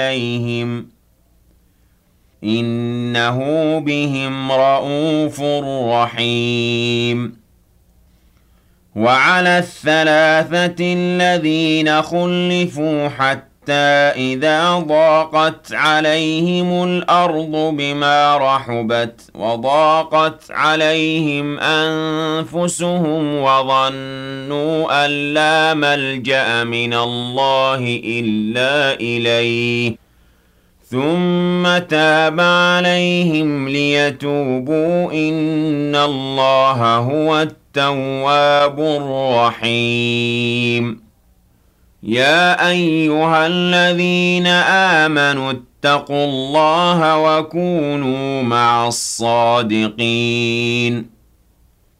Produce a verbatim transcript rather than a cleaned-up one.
عليهم إنه بهم رءوف رحيم وعلى الثلاثة الذين خلفوا حتى إذا ضاقت عليهم الأرض بما رحبت وضاقت عليهم أنفسهم وظنوا أن لا ملجأ من الله إلا إليه ثم تاب عليهم ليتوبوا إن الله هو التواب الرحيم يا أيها الذين آمنوا اتقوا الله وكونوا مع الصادقين